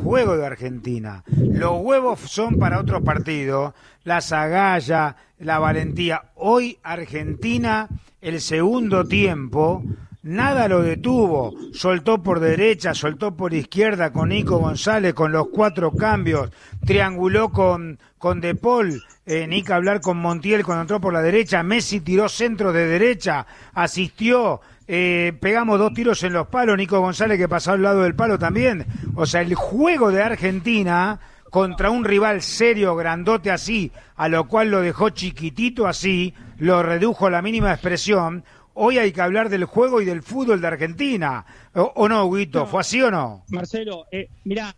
juego de Argentina. Los huevos son para otros partidos, las agallas, la valentía. Hoy Argentina, el segundo tiempo, nada lo detuvo, soltó por derecha, soltó por izquierda con Nico González, con los 4 cambios, trianguló con De Paul, ni que hablar con Montiel cuando entró por la derecha, Messi tiró centro de derecha, asistió, pegamos 2 tiros en los palos, Nico González que pasó al lado del palo también. O sea, el juego de Argentina contra un rival serio, grandote así, a lo cual lo dejó chiquitito así, lo redujo a la mínima expresión. Hoy hay que hablar del juego y del fútbol de Argentina. ¿O no, Huguito? ¿Fue así o no? Marcelo, mirá,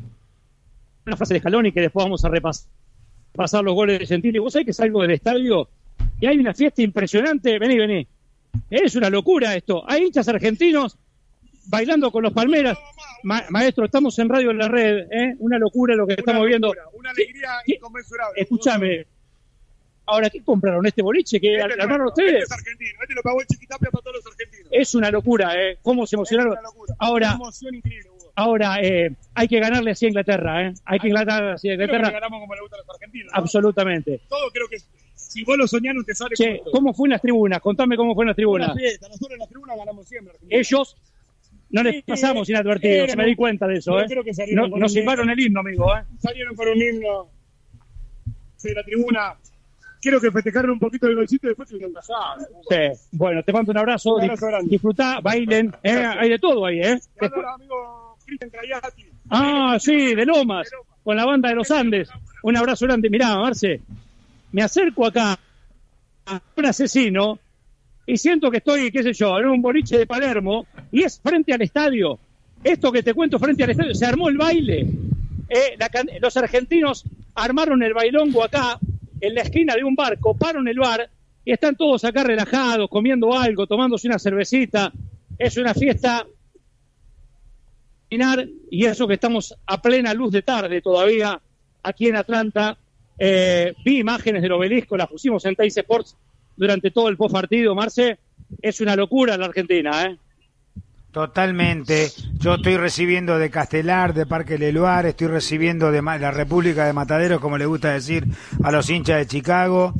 una frase de Scaloni que después vamos a repasar los goles de Gentili. Vos sabés que salgo del estadio y hay una fiesta impresionante. Vení. Es una locura esto. Hay hinchas argentinos bailando con los palmeras. Maestro, estamos en Radio en la Red, ¿eh? Una locura lo que estamos viendo. Una alegría inconmensurable. Escúchame. Ahora, ¿qué compraron este boliche? ¿Qué armaron ustedes? Este es argentino, este lo pagó el Chiquitapia para todos los argentinos. Es una locura, ¿eh? ¿Cómo se emocionaron? Ahora, una emoción increíble, Hugo. Ahora, hay que ganarle así a Inglaterra, ¿eh? Hay que ganarle así a Inglaterra. Creo que ganamos como le gusta a los argentinos, ¿no? Absolutamente. Todo creo que si vos lo soñás no te sale. Che, ¿cómo fue en las tribunas? Contame cómo fue en las tribunas. Una fiesta. Nosotros en las tribunas ganamos siempre. Argentina. Ellos no les pasamos sin advertidos, me di cuenta de eso, ¿eh? Creo que salieron Nos silbaron el himno, amigo, ¿eh? Salieron con un himno de la tribuna. Quiero que festejaron un poquito el golcito y después se lo pasaron. Sí, bueno, te mando un abrazo. Disfrutá, bailen, hay de todo ahí, ¿eh? Después... amigo Cristian Crayati. Sí, de Lomas, con la banda de los Andes. Un abrazo grande. Mirá, Marce, me acerco acá a un asesino y siento que estoy, qué sé yo, en un boliche de Palermo y es frente al estadio. Esto que te cuento frente al estadio, se armó el baile. Los argentinos armaron el bailongo acá, en la esquina de un bar, coparon el bar y están todos acá relajados, comiendo algo, tomándose una cervecita. Es una fiesta y eso que estamos a plena luz de tarde todavía aquí en Atlanta. Vi imágenes del obelisco, las pusimos en Teis Sports durante todo el postpartido, Marce. Es una locura la Argentina, ¿eh? Totalmente. Yo estoy recibiendo de Castelar, de Parque Leluar, estoy recibiendo de la República de Mataderos, como le gusta decir a los hinchas de Chicago.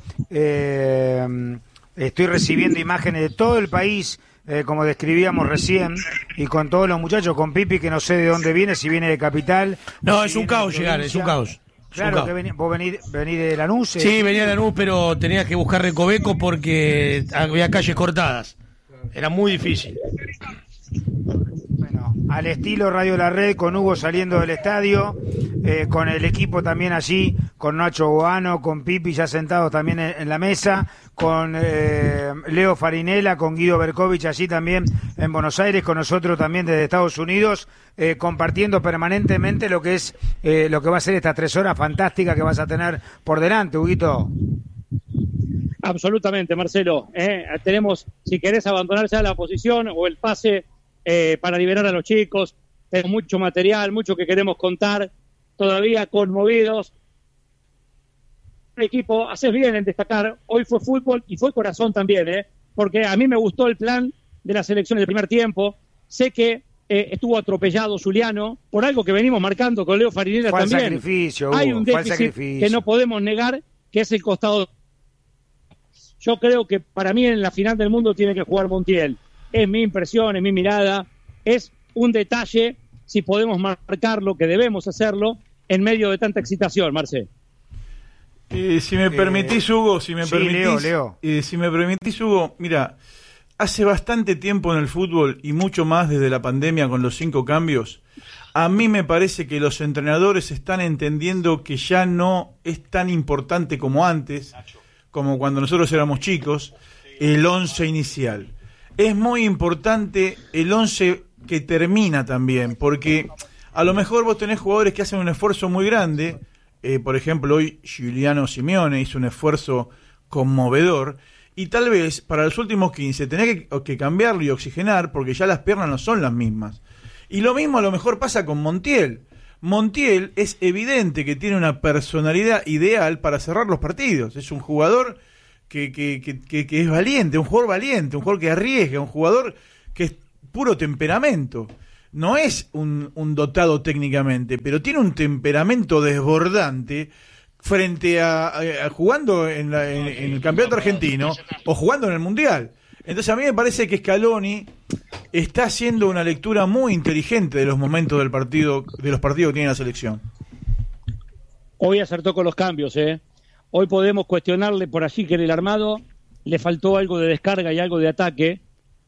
Estoy recibiendo imágenes de todo el país, como describíamos recién, y con todos los muchachos, con Pipi, que no sé de dónde viene, si viene de Capital. No, es un caos llegar, es un caos. Claro, que vos venís de Lanús. Sí, venía de Lanús, pero tenías que buscar Recoveco porque había calles cortadas. Era muy difícil. Bueno, al estilo Radio La Red, con Hugo saliendo del estadio, con el equipo también allí, con Nacho Boano, con Pipi ya sentados también en la mesa, con Leo Farinella, con Guido Berkovich allí también en Buenos Aires, con nosotros también desde Estados Unidos, compartiendo permanentemente lo que es lo que va a ser estas 3 horas fantásticas que vas a tener por delante, Huguito. Absolutamente, Marcelo. Tenemos, si querés abandonar ya la posición o el pase para liberar a los chicos, tenemos mucho material, mucho que queremos contar, todavía conmovidos. El equipo, haces bien en destacar, hoy fue fútbol y fue corazón también, porque a mí me gustó el plan de la selección del primer tiempo. Sé que estuvo atropellado Zuliano por algo que venimos marcando con Leo Farinella también. Sacrificio, Hugo, hay un déficit que no podemos negar, que es el costado. Yo creo que para mí en la final del mundo tiene que jugar Montiel. Es mi impresión, es mi mirada. Es un detalle, si podemos marcarlo, que debemos hacerlo, en medio de tanta excitación, Marce. Si me permitís, Hugo, si me permitís, Hugo, mira, hace bastante tiempo en el fútbol y mucho más desde la pandemia con los 5 cambios, a mí me parece que los entrenadores están entendiendo que ya no es tan importante como antes, como cuando nosotros éramos chicos, el 11 inicial. Es muy importante el 11 que termina también, porque a lo mejor vos tenés jugadores que hacen un esfuerzo muy grande. Por ejemplo, hoy Giuliano Simeone hizo un esfuerzo conmovedor, y tal vez para los últimos 15 tenés que cambiarlo y oxigenar, porque ya las piernas no son las mismas. Y lo mismo a lo mejor pasa con Montiel. Montiel es evidente que tiene una personalidad ideal para cerrar los partidos. Es un jugador que es valiente, un jugador que arriesga, un jugador que es puro temperamento. no es un dotado técnicamente, pero tiene un temperamento desbordante frente a jugando en el campeonato argentino o jugando en el Mundial. Entonces a mí me parece que Scaloni está haciendo una lectura muy inteligente de los momentos del partido, de los partidos que tiene la selección. Hoy acertó con los cambios, Hoy podemos cuestionarle por allí que en el armado le faltó algo de descarga y algo de ataque,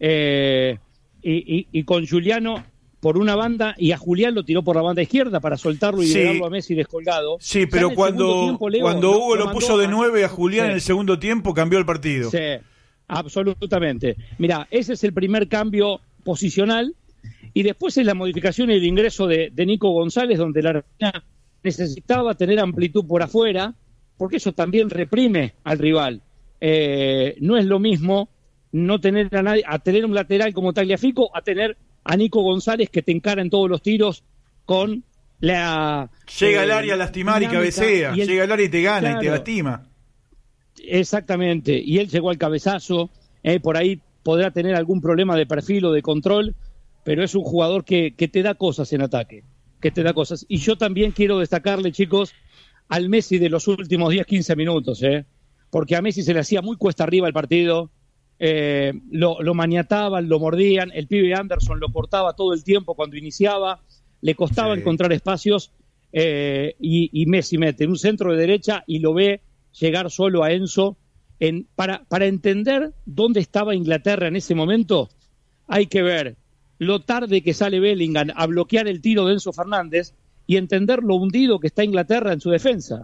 y con Giuliano por una banda, y a Julián lo tiró por la banda izquierda para soltarlo y llevarlo a Messi descolgado. Sí, pero cuando Hugo lo puso de 9 a Julián en el segundo tiempo, cambió el partido. Sí, absolutamente. Mirá, ese es el primer cambio posicional, y después es la modificación y el ingreso de Nico González, donde la Argentina necesitaba tener amplitud por afuera, porque eso también reprime al rival. No es lo mismo no tener a nadie, a tener un lateral como Tagliafico, a tener a Nico González que te encara en todos los tiros con la... Llega al área a lastimar y cabecea, llega al área y te gana, claro, y te lastima. Exactamente, y él llegó al cabezazo, por ahí podrá tener algún problema de perfil o de control, pero es un jugador que te da cosas en ataque, que te da cosas. Y yo también quiero destacarle, chicos, al Messi de los últimos 10-15 minutos, porque a Messi se le hacía muy cuesta arriba el partido, lo maniataban, lo mordían, el pibe Anderson lo cortaba todo el tiempo cuando iniciaba, le costaba encontrar espacios, y Messi mete un centro de derecha y lo ve llegar solo a Enzo. Para entender dónde estaba Inglaterra en ese momento, hay que ver lo tarde que sale Bellingham a bloquear el tiro de Enzo Fernández y entender lo hundido que está Inglaterra en su defensa.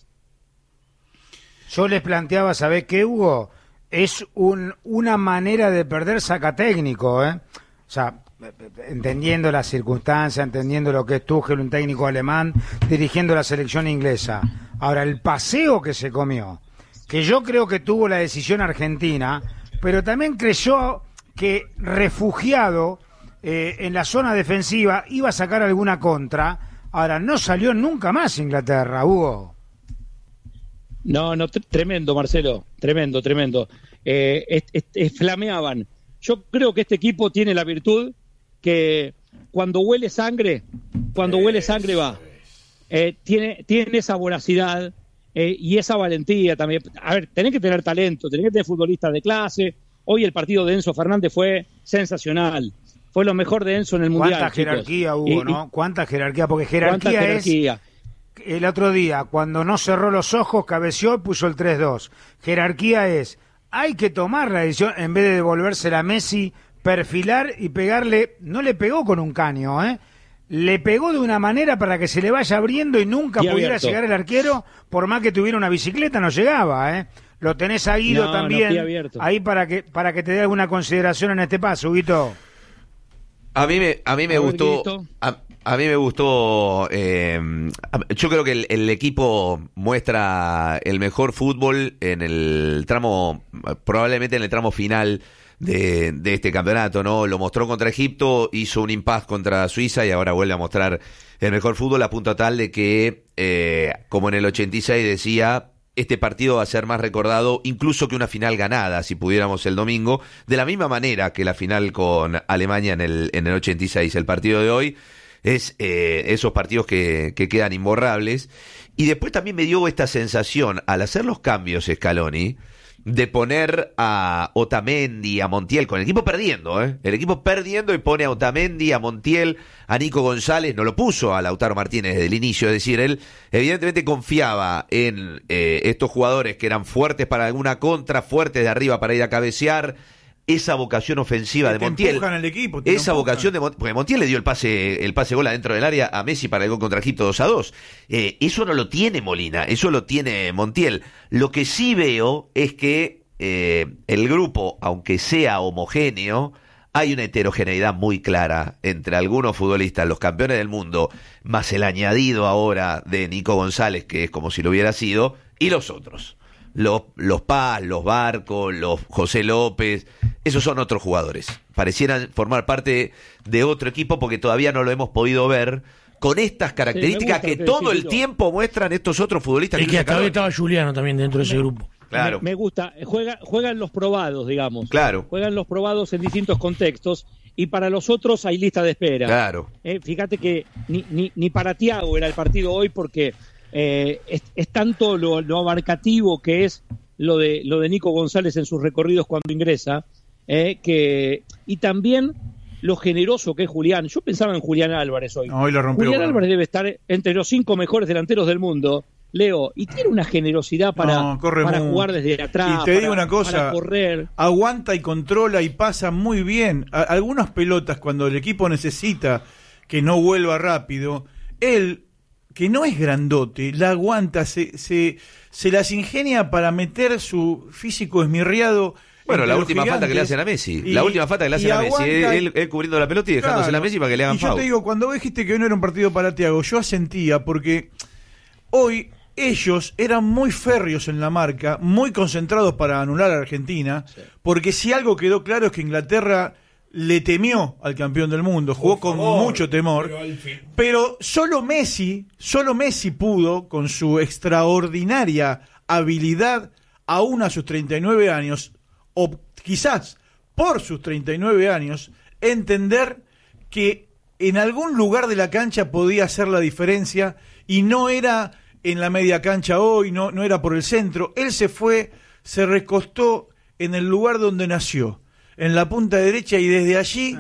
Yo les planteaba, ¿sabés qué, Hugo? Es una manera de perder sacatécnico, O sea, entendiendo las circunstancias, entendiendo lo que es Tuchel, un técnico alemán, dirigiendo la selección inglesa. Ahora, el paseo que se comió, que yo creo que tuvo la decisión argentina, pero también creyó que refugiado en la zona defensiva iba a sacar alguna contra. Ahora, no salió nunca más Inglaterra, Hugo. No, tremendo, Marcelo, tremendo. Flameaban. Yo creo que este equipo tiene la virtud que cuando huele sangre va. Tiene esa voracidad y esa valentía también. A ver, tenés que tener talento, tenés que tener futbolistas de clase. Hoy el partido de Enzo Fernández fue sensacional. Fue lo mejor de Enzo en el Mundial. Cuánta jerarquía, Hugo, ¿no? Cuánta jerarquía, porque jerarquía es... El otro día, cuando no cerró los ojos, cabeceó y puso el 3-2. Jerarquía es, hay que tomar la decisión, en vez de devolvérsela a Messi, perfilar y pegarle, no le pegó con un caño, le pegó de una manera para que se le vaya abriendo y nunca pudiera llegar el arquero, por más que tuviera una bicicleta, no llegaba, Lo tenés a Guido también, ahí para que te dé alguna consideración en este paso, Huguito. A mí me gustó... A mí me gustó, yo creo que el equipo muestra el mejor fútbol en el tramo, probablemente en el tramo final de este campeonato, ¿no? Lo mostró contra Egipto, hizo un impasse contra Suiza y ahora vuelve a mostrar el mejor fútbol, a punto tal de que, como en el 86 decía, este partido va a ser más recordado incluso que una final ganada, si pudiéramos el domingo, de la misma manera que la final con Alemania en el 86. El partido de hoy es esos partidos que quedan imborrables. Y después también me dio esta sensación, al hacer los cambios Scaloni, de poner a Otamendi, a Montiel, con el equipo perdiendo, el equipo perdiendo, y pone a Otamendi, a Montiel, a Nico González, no lo puso a Lautaro Martínez desde el inicio, es decir, él evidentemente confiaba en estos jugadores que eran fuertes para alguna contra, fuertes de arriba para ir a cabecear. Esa vocación ofensiva de Montiel, el equipo, esa vocación de Montiel, porque Montiel le dio el pase gol adentro del área a Messi para el gol contra Egipto 2-2. Eso no lo tiene Molina, eso lo tiene Montiel. Lo que sí veo es que el grupo, aunque sea homogéneo, hay una heterogeneidad muy clara entre algunos futbolistas, los campeones del mundo, más el añadido ahora de Nico González, que es como si lo hubiera sido, y los otros. Los Paz, los Barco, los José López, esos son otros jugadores. Parecieran formar parte de otro equipo porque todavía no lo hemos podido ver con estas características que todo el tiempo muestran estos otros futbolistas. Y que hasta hoy estaba Giuliano también dentro de ese grupo. Claro. Me gusta, juegan los probados, digamos. Claro. Juegan los probados en distintos contextos y para los otros hay lista de espera. Claro. Fíjate que ni para Thiago era el partido hoy porque es tanto lo abarcativo que es lo de Nico González en sus recorridos cuando ingresa, y también lo generoso que es Julián. Yo pensaba en Julián Álvarez hoy. No, hoy lo rompió. Julián Álvarez debe estar entre los 5 mejores delanteros del mundo, Leo, y tiene una generosidad para jugar desde atrás. Y te digo una cosa, para correr. Aguanta y controla y pasa muy bien. Algunas pelotas cuando el equipo necesita que no vuelva rápido, él, que no es grandote, la aguanta, se las ingenia para meter su físico esmirriado. Bueno, la última falta que le hacen a Messi. La última falta que le hacen a Messi. Él cubriendo la pelota y dejándosela a Messi para que le hagan foul. Y yo te digo, cuando dijiste que hoy no era un partido para Thiago, yo asentía porque hoy ellos eran muy férreos en la marca, muy concentrados para anular a Argentina, porque si algo quedó claro es que Inglaterra le temió al campeón del mundo, jugó con mucho temor, pero solo Messi pudo, con su extraordinaria habilidad, aún a sus 39 años, o quizás por sus 39 años, entender que en algún lugar de la cancha podía hacer la diferencia y no era en la media cancha hoy, no era por el centro. Él se recostó en el lugar donde nació, en la punta derecha, y desde allí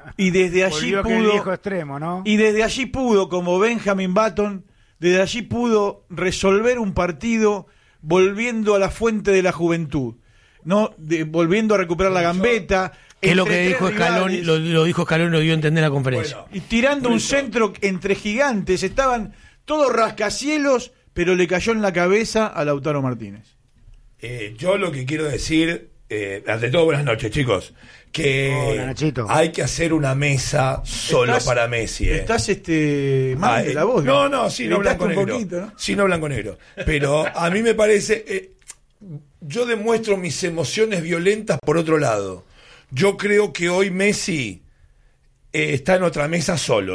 pudo, extremo, ¿no? Y desde allí pudo, como Benjamin Button, desde allí pudo resolver un partido volviendo a la fuente de la juventud, ¿no? Volviendo a recuperar la gambeta. Es lo que dijo Scaloni, lo dijo Scaloni, lo dio a entender en la conferencia. Bueno, y tirando un centro entre gigantes, estaban todos rascacielos, pero le cayó en la cabeza a Lautaro Martínez. Yo lo que quiero decir, ante todo, buenas noches, chicos, que hay que hacer una mesa solo para Messi. Estás mal de la voz. No, sí, no blanco-negro. ¿No? Sí, no blanco-negro. Pero a mí me parece, yo demuestro mis emociones violentas por otro lado. Yo creo que hoy Messi está en otra mesa solo,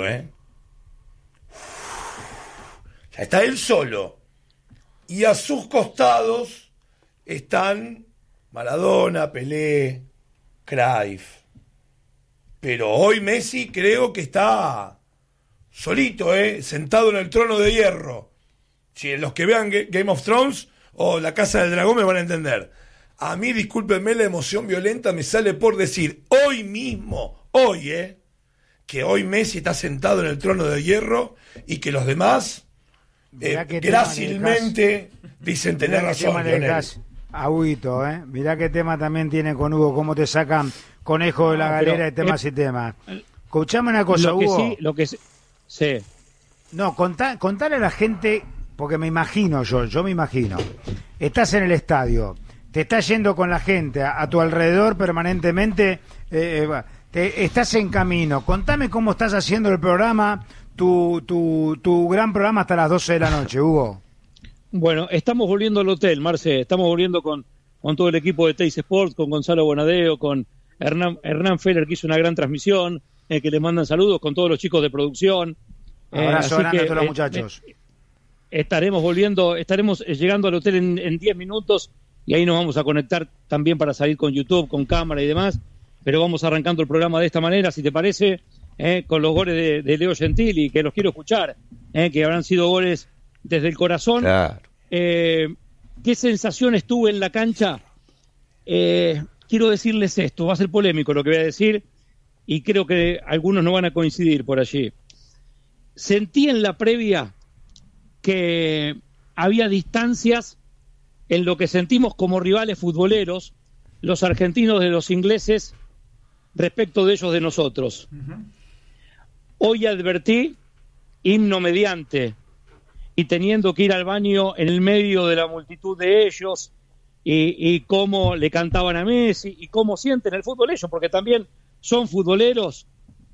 Ya está él solo. Y a sus costados están Maradona, Pelé, Cruyff. Pero hoy Messi creo que está solito, sentado en el trono de hierro. Si los que vean Game of Thrones o La Casa del Dragón me van a entender. A mí, discúlpenme, la emoción violenta me sale por decir hoy mismo, que hoy Messi está sentado en el trono de hierro y que los demás grácilmente dicen tener razón. Agüito, mirá qué tema también tiene con Hugo, cómo te sacan conejo de la galera de temas y temas. Escuchame una cosa, Hugo. Sí. No, contale a la gente, porque me imagino yo me imagino. Estás en el estadio, te estás yendo con la gente a tu alrededor permanentemente, estás en camino. Contame cómo estás haciendo el programa, tu gran programa hasta las 12 de la noche, Hugo. Bueno, estamos volviendo al hotel, Marce, estamos volviendo con todo el equipo de Teis Sports, con Gonzalo Bonadeo, con Hernán Feller, que hizo una gran transmisión, que le mandan saludos, con todos los chicos de producción. Abrazo grande a todos los muchachos. Estaremos llegando al hotel en 10 minutos y ahí nos vamos a conectar también para salir con YouTube, con cámara y demás, pero vamos arrancando el programa de esta manera, si te parece, con los goles de Leo Gentili, que los quiero escuchar, que habrán sido goles desde el corazón. Claro. ¿Qué sensaciones tuve en la cancha? Quiero decirles esto, va a ser polémico lo que voy a decir y creo que algunos no van a coincidir por allí. Sentí en la previa que había distancias en lo que sentimos como rivales futboleros, los argentinos de los ingleses, respecto de ellos de nosotros. Uh-huh. Hoy advertí, himno mediante, y teniendo que ir al baño en el medio de la multitud de ellos, y cómo le cantaban a Messi, y cómo sienten el fútbol ellos, porque también son futboleros,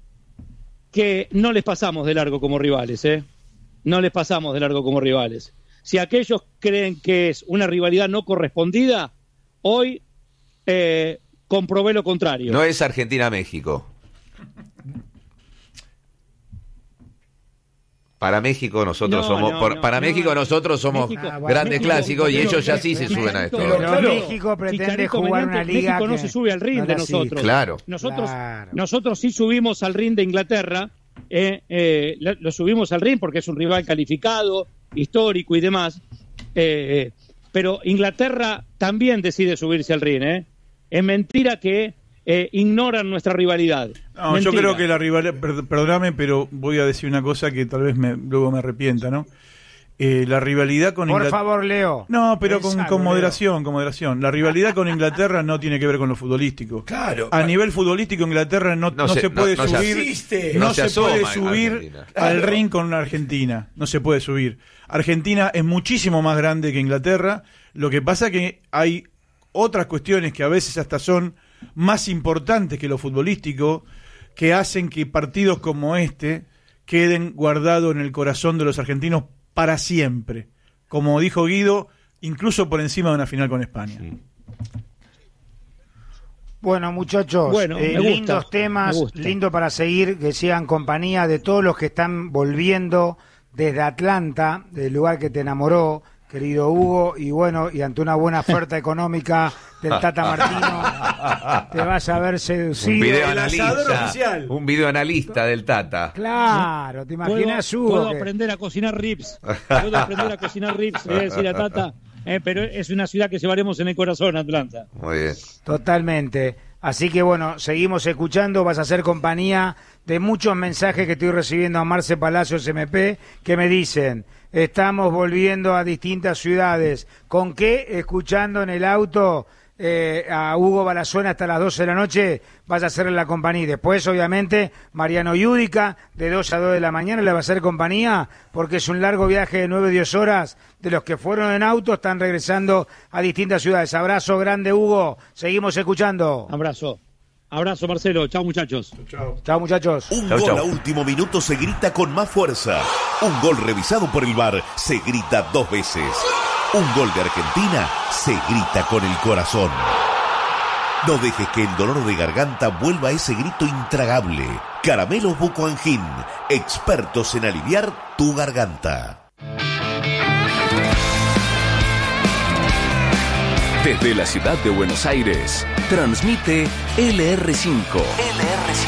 que no les pasamos de largo como rivales, no les pasamos de largo como rivales. Si aquellos creen que es una rivalidad no correspondida, hoy comprobé lo contrario. No es Argentina-México. Para México nosotros somos grandes clásicos y ellos ya sí se suben a esto. Pero México pretende jugar una liga México no se sube al ring de nosotros. Claro. Nosotros sí subimos al ring de Inglaterra, lo subimos al ring porque es un rival calificado, histórico y demás, pero Inglaterra también decide subirse al ring. Es mentira que ignoran nuestra rivalidad. No, yo creo que la rivalidad, perdóname, pero voy a decir una cosa que tal vez luego me arrepienta, ¿no? La rivalidad con Inglaterra... Por favor, Leo. No, pero con moderación, con moderación. La rivalidad con Inglaterra no tiene que ver con lo futbolístico. Claro. A nivel futbolístico, Inglaterra no se puede subir al ring con Argentina. No se puede subir. Argentina es muchísimo más grande que Inglaterra. Lo que pasa que hay otras cuestiones que a veces hasta son más importantes que lo futbolístico, que hacen que partidos como este queden guardados en el corazón de los argentinos para siempre, como dijo Guido, incluso por encima de una final con España. Bueno, muchachos, lindos temas, lindo para seguir, que sigan compañía de todos los que están volviendo desde Atlanta, del lugar que te enamoró, querido Hugo, y bueno, y ante una buena oferta económica del Tata Martino, te vas a ver seducido. Un videoanalista del Tata. Claro, te imaginas, Hugo. Puedo aprender a cocinar ribs, le voy a decir a Tata, pero es una ciudad que llevaremos en el corazón, Atlanta. Muy bien. Totalmente. Así que bueno, seguimos escuchando, vas a hacer compañía de muchos mensajes que estoy recibiendo a Marce Palacios MP, que me dicen: estamos volviendo a distintas ciudades. ¿Con qué? Escuchando en el auto a Hugo Balazuena hasta las 12 de la noche, vas a hacerle la compañía. Después, obviamente, Mariano Yudica, de 2 a 2 de la mañana, le va a hacer compañía, porque es un largo viaje de 9-10 horas. De los que fueron en auto, están regresando a distintas ciudades. Abrazo grande, Hugo. Seguimos escuchando. Abrazo, Marcelo. Chao, muchachos. Chao, muchachos. Un gol a último minuto se grita con más fuerza. Un gol revisado por el VAR se grita 2 veces. Un gol de Argentina se grita con el corazón. No dejes que el dolor de garganta vuelva a ese grito intragable. Caramelos Buco Angin, expertos en aliviar tu garganta. Desde la ciudad de Buenos Aires, transmite LR5.